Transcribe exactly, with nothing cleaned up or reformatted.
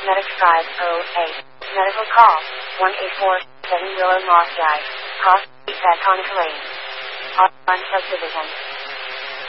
Medic five oh eight. Medical call. one eight four seven Willow Moss Drive. Cross Back on Lane. On subdivision.